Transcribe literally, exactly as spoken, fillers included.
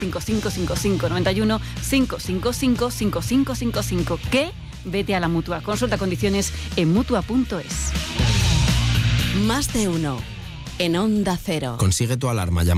cinco cinco cinco cinco noventa y uno cinco cinco cinco cinco cinco cinco cinco. ¿Qué? Vete a la Mutua. Consulta condiciones en mutua punto es. Más de uno en Onda Cero. Consigue tu alarma llamando